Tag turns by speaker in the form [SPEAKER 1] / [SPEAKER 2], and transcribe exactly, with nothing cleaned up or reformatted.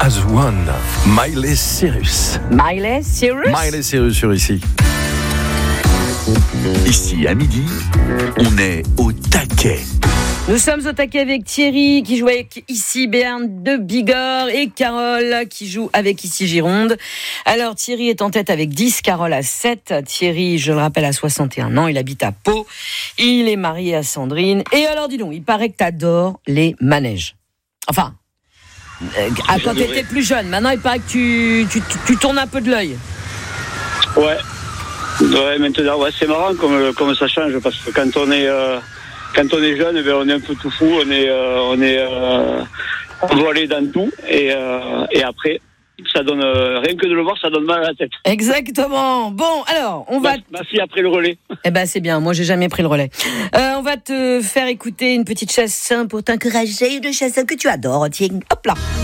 [SPEAKER 1] as One, Miley Cyrus.
[SPEAKER 2] Miley Cyrus
[SPEAKER 1] Miley Cyrus sur ici.
[SPEAKER 3] Ici, à midi, on est au taquet.
[SPEAKER 2] Nous sommes au taquet avec Thierry qui joue avec ici Béarn de Bigorre et Carole qui joue avec ici Gironde. Alors Thierry est en tête avec dix, Carole a sept. Thierry, je le rappelle, a soixante et un ans, il habite à Pau. Il est marié à Sandrine. Et alors dis donc, il paraît que t'adores les manèges. Enfin, euh, quand t'étais plus jeune. Maintenant, il paraît que tu, tu, tu, tu tournes un peu de l'œil.
[SPEAKER 4] Ouais. Ouais, maintenant, ouais, c'est marrant comme, comme ça change parce que quand on est... Euh... Quand on est jeune, ben on est un peu tout fou, on est, euh, on est euh, envolé dans tout, et, euh, et après, ça donne euh, rien que de le voir, ça donne mal à la tête.
[SPEAKER 2] Exactement. Bon, alors, on va.
[SPEAKER 4] Ma, ma fille a pris le relais.
[SPEAKER 2] Eh ben, c'est bien. Moi, j'ai jamais pris le relais. Euh, on va te faire écouter une petite chanson pour t'encourager, une chanson que tu adores. Tiens, hop là.